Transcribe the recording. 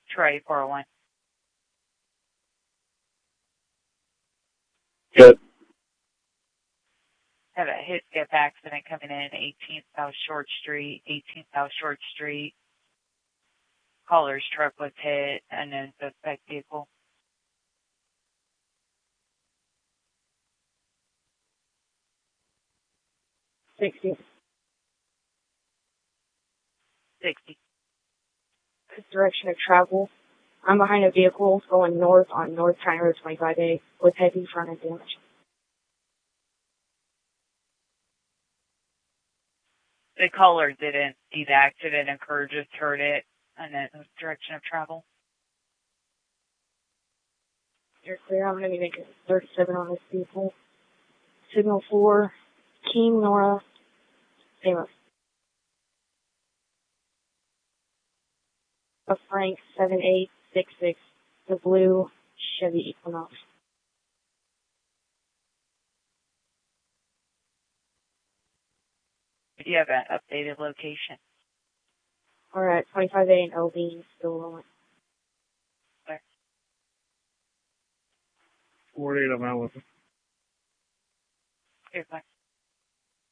Trey 401. Good. Have a hit skip accident coming in 18th South Short Street, 18th South Short Street. Caller's truck was hit, unknown suspect vehicle. $60. 60. Direction of travel. I'm behind a vehicle going north on North County Road 25A with heavy front end damage. The caller didn't see the accident occur, just heard it, and then direction of travel. You're clear. I'm going to be making 37 on this vehicle. Signal 4, King Nora, Amos. Frank 7866, the blue Chevy Equinox. Do you have an updated location? Alright, 25A and LB still rolling. 48, I'm out with it. Here's my